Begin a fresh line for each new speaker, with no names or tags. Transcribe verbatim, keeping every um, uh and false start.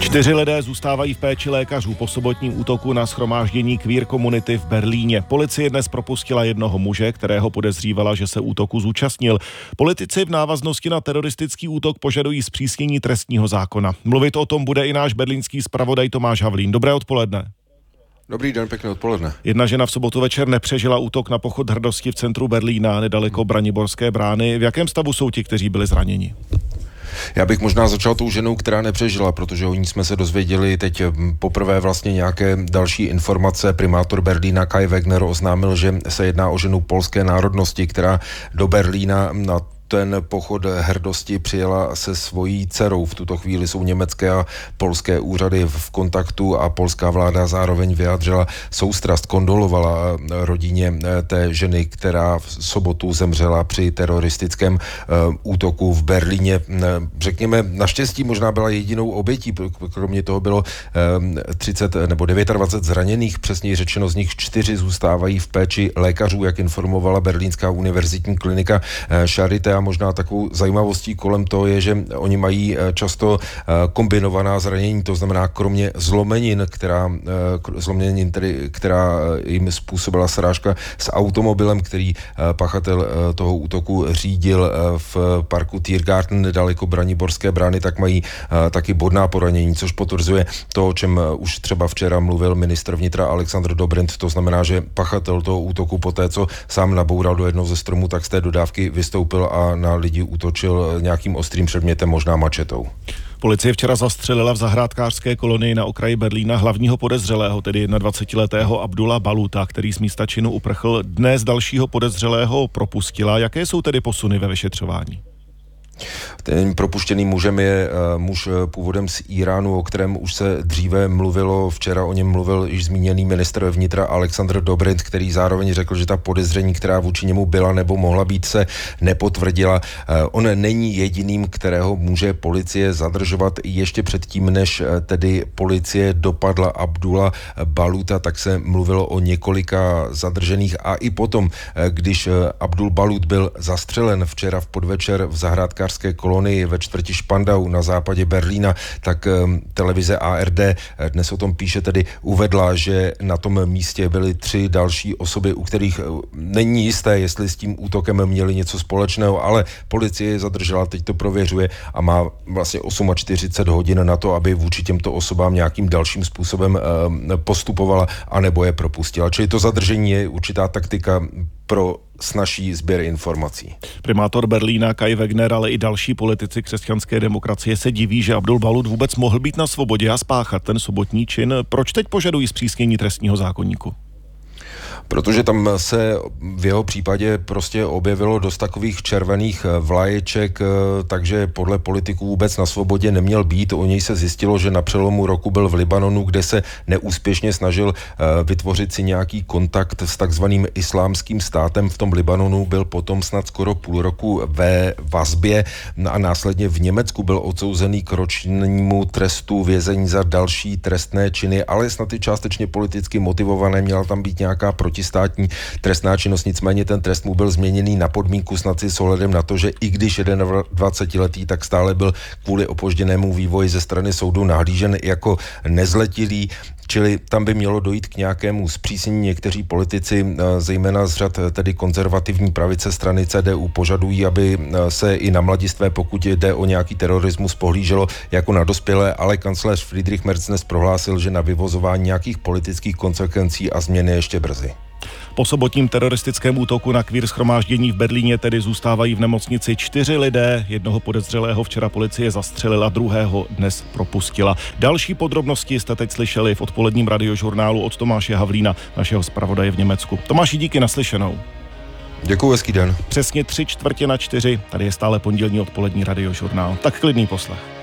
Čtyři lidé zůstávají v péči lékařů po sobotním útoku na shromáždění queer komunity v Berlíně. Policie dnes propustila jednoho muže, kterého podezřívala, že se útoku zúčastnil. Politici v návaznosti na teroristický útok požadují zpřísnění trestního zákona. Mluvit o tom bude i náš berlínský zpravodaj Tomáš Havlín. Dobré odpoledne.
Dobrý den, pěkné odpoledne.
Jedna žena v sobotu večer nepřežila útok na pochod hrdosti v centru Berlína, nedaleko Braniborské brány. V jakém stavu jsou ti, kteří byli zraněni?
Já bych možná začal tou ženou, která nepřežila, protože o ní jsme se dozvěděli teď poprvé vlastně nějaké další informace. Primátor Berlína Kai Wegner oznámil, že se jedná o ženu polské národnosti, která do Berlína na ten pochod hrdosti přijela se svojí dcerou. V tuto chvíli jsou německé a polské úřady v kontaktu a polská vláda zároveň vyjádřila soustrast, kondolovala rodině té ženy, která v sobotu zemřela při teroristickém uh, útoku v Berlíně. Řekněme, naštěstí možná byla jedinou obětí, kromě toho bylo um, třicet nebo dvacet devět zraněných, přesněji řečeno z nich čtyři zůstávají v péči lékařů, jak informovala berlínská univerzitní klinika uh, Charité. Možná takovou zajímavostí kolem toho je, že oni mají často kombinovaná zranění, to znamená kromě zlomenin, která, zlomenin tedy, která jim způsobila srážka s automobilem, který pachatel toho útoku řídil v parku Tiergarten nedaleko Braniborské brány, tak mají taky bodná poranění, což potvrzuje to, o čem už třeba včera mluvil ministr vnitra Alexandr Dobrindt. To znamená, že pachatel toho útoku poté, co sám naboural do jednoho ze stromů, tak z té dodávky vystoupil a na lidi útočil nějakým ostrým předmětem, možná mačetou.
Policie včera zastřelila v zahrádkářské kolonii na okraji Berlína hlavního podezřelého, tedy dvacetiletého Abdula Baluta, který z místa činu uprchl. Dnes dalšího podezřelého propustila. Jaké jsou tedy posuny ve vyšetřování?
Tím propuštěným mužem je uh, muž původem z Iránu, o kterém už se dříve mluvilo. Včera o něm mluvil již zmíněný ministr vnitra Alexandr Dobrindt, který zároveň řekl, že ta podezření, která vůči němu byla nebo mohla být, se nepotvrdila. Uh, on není jediným, kterého může policie zadržovat. Ještě předtím, než uh, tedy policie dopadla Abdula Baluta, tak se mluvilo o několika zadržených a i potom, uh, když uh, Abdul Balut byl zastřelen včera v podvečer v zahrádkářské kolonii ve čtvrti Spandau na západě Berlína, tak um, televize A R D dnes o tom píše, tedy uvedla, že na tom místě byly tři další osoby, u kterých uh, není jisté, jestli s tím útokem měli něco společného, ale policie je zadržela, teď to prověřuje a má vlastně čtyřicet osm hodin na to, aby vůči těmto osobám nějakým dalším způsobem uh, postupovala anebo je propustila. Čili to zadržení je určitá taktika pro snazší sběr informací.
Primátor Berlína Kai Wegner, ale i další politici křesťanské demokracie se diví, že Abdul Balut vůbec mohl být na svobodě a spáchat ten sobotní čin. Proč teď požadují zpřísnění trestního zákoníku?
Protože tam se v jeho případě prostě objevilo dost takových červených vlaječek, takže podle politiků vůbec na svobodě neměl být. O něj se zjistilo, že na přelomu roku byl v Libanonu, kde se neúspěšně snažil vytvořit si nějaký kontakt s takzvaným islámským státem. V tom Libanonu byl potom snad skoro půl roku ve vazbě a následně v Německu byl odsouzený k ročnímu trestu vězení za další trestné činy, ale snad i částečně politicky motivované, měla tam být nějaká protistátní trestná činnost, nicméně ten trest mu byl změněný na podmínku snad si s ohledem na to, že i když dvacetiletý, tak stále byl kvůli opožděnému vývoji ze strany soudu nahlížen jako nezletilý. Čili tam by mělo dojít k nějakému zpřísnění. Někteří politici, zejména z řad tedy konzervativní pravice strany C D U, požadují, aby se i na mladistvé, pokud jde o nějaký terorismus, pohlíželo jako na dospělé, ale kancléř Friedrich Merz dnes prohlásil, že na vyvozování nějakých politických konsekvencí a změny ještě brzy.
Po sobotním teroristickém útoku na queer shromáždění v Berlíně tedy zůstávají v nemocnici čtyři lidé. Jednoho podezřelého včera policie zastřelila, druhého dnes propustila. Další podrobnosti jste teď slyšeli v odpoledním radiožurnálu od Tomáše Havlína, našeho zpravodaje v Německu. Tomáši, díky, naslyšenou.
Děkuji, hezký den.
Přesně tři čtvrtě na čtyři, tady je stále pondělní odpolední radiožurnál. Tak klidný poslech.